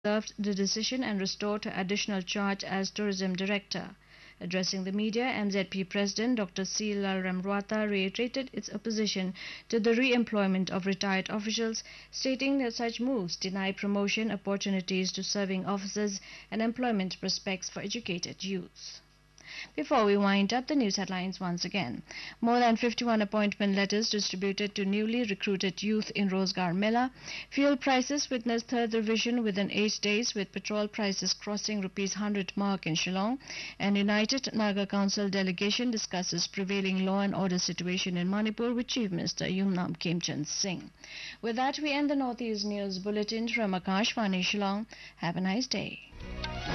observed the decision and restored her additional charge as tourism director. Addressing the media, MZP President Dr. C. Lalramrwata reiterated its opposition to the re-employment of retired officials, stating that such moves deny promotion opportunities to serving officers and employment prospects for educated youths. Before we wind up, the news headlines once again. More than 51 appointment letters distributed to newly recruited youth in Rozgar Mela. Fuel prices witnessed third revision within 8 days, with petrol prices crossing Rs 100 mark in Shillong. And United Naga Council delegation discusses prevailing law and order situation in Manipur with Chief Minister Yumnam Khemchand Singh. With that, we end the Northeast News Bulletin from Akashvani Shillong. Have a nice day.